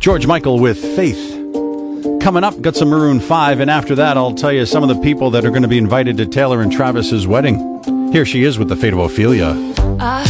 George Michael with Faith. Coming up, got some Maroon 5, and after that, I'll tell you some of the people that are going to be invited to Taylor and Travis's wedding. Here she is with The Fate of Ophelia. I